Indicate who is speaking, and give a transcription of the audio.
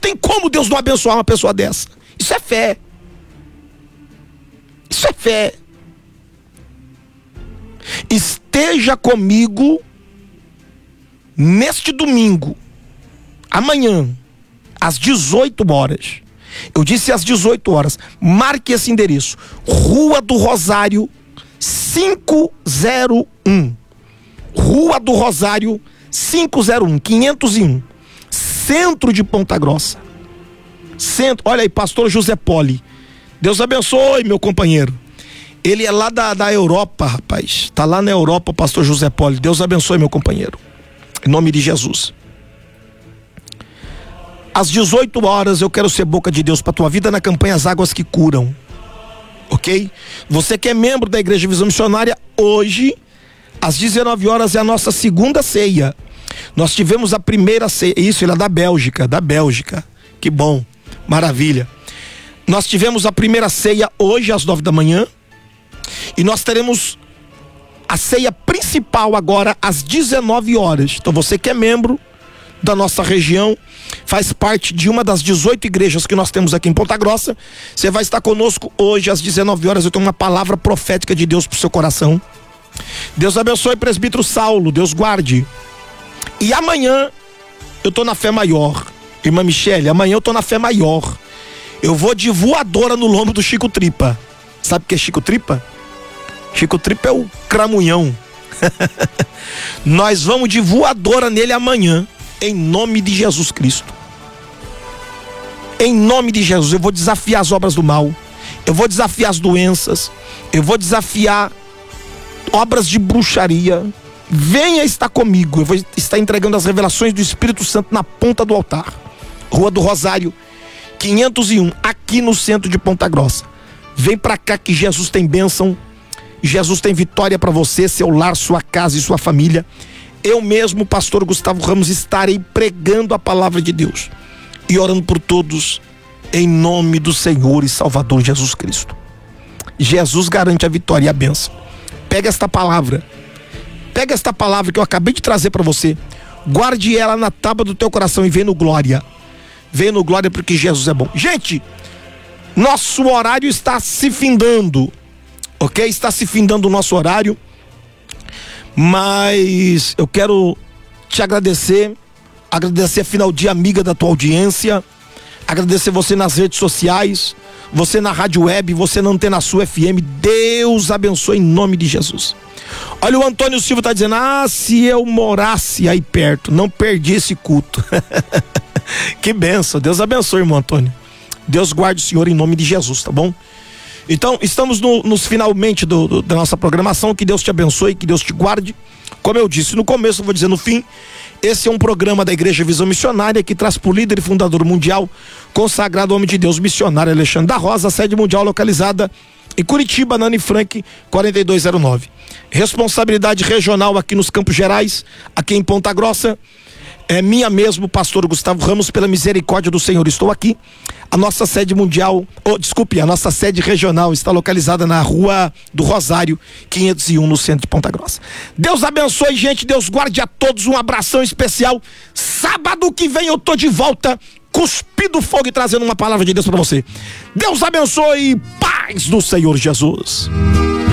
Speaker 1: tem como Deus não abençoar uma pessoa dessa. Isso é fé. Isso é fé. Esteja comigo neste domingo, amanhã, às 18 horas. Eu disse às 18 horas. Marque esse endereço: Rua do Rosário 501. Rua do Rosário 501, centro de Ponta Grossa. Centro. Olha aí, pastor José Poli. Deus abençoe, meu companheiro. Ele é lá da Europa, rapaz. Tá lá na Europa, o pastor José Poli. Deus abençoe, meu companheiro. Em nome de Jesus. Às 18 horas eu quero ser boca de Deus para tua vida na campanha As Águas que Curam. Ok? Você que é membro da Igreja Visão Missionária, hoje, às 19 horas, é a nossa segunda ceia. Nós tivemos a primeira ceia. Isso, ele é da Bélgica. Que bom, maravilha. Nós tivemos a primeira ceia hoje às 9 da manhã. E nós teremos a ceia principal agora às 19 horas. Então você que é membro da nossa região, faz parte de uma das 18 igrejas que nós temos aqui em Ponta Grossa, você vai estar conosco hoje às 19 horas. Eu tenho uma palavra profética de Deus para o seu coração. Deus abençoe, presbítero Saulo, Deus guarde. E amanhã eu tô na fé maior, irmã Michele. Amanhã eu tô na fé maior. Eu vou de voadora no lombo do Chico Tripa. Sabe o que é Chico Tripa? Chico Tripa é o cramunhão. Nós vamos de voadora nele amanhã, em nome de Jesus Cristo. Em nome de Jesus, eu vou desafiar as obras do mal. Eu vou desafiar as doenças. Eu vou desafiar obras de bruxaria. Venha estar comigo. Eu vou estar entregando as revelações do Espírito Santo na ponta do altar. Rua do Rosário 501, aqui no centro de Ponta Grossa. Vem pra cá que Jesus tem bênção. Jesus tem vitória para você, seu lar, sua casa e sua família. Eu mesmo, pastor Gustavo Ramos, estarei pregando a palavra de Deus e orando por todos, em nome do Senhor e Salvador Jesus Cristo. Jesus garante a vitória e a bênção. Pega esta palavra que eu acabei de trazer para você, guarde ela na tábua do teu coração e vem no glória. Vem no glória, porque Jesus é bom. Gente, nosso horário está se findando, ok? Está se findando o nosso horário, mas eu quero te agradecer a Final Dia amiga da tua audiência, agradecer você nas redes sociais, você na rádio web, você na Antena Sul FM. Deus abençoe em nome de Jesus. Olha, o Antônio Silva está dizendo: se eu morasse aí perto, não perdi esse culto. Que benção, Deus abençoe, irmão Antônio. Deus guarde o senhor em nome de Jesus, tá bom? Então, estamos nos finalmente da nossa programação. Que Deus te abençoe, que Deus te guarde. Como eu disse no começo, eu vou dizer no fim. Esse é um programa da Igreja Visão Missionária que traz por líder e fundador mundial, consagrado homem de Deus, missionário Alexandre da Rosa, sede mundial localizada em Curitiba, Nani Frank, 4209. Responsabilidade regional aqui nos Campos Gerais, aqui em Ponta Grossa. É minha mesmo, pastor Gustavo Ramos, pela misericórdia do Senhor, estou aqui. A nossa sede mundial, a nossa sede regional está localizada na Rua do Rosário 501, no centro de Ponta Grossa. Deus abençoe, gente, Deus guarde a todos, um abração especial. Sábado que vem eu tô de volta, cuspindo fogo e trazendo uma palavra de Deus para você. Deus abençoe, paz do Senhor Jesus.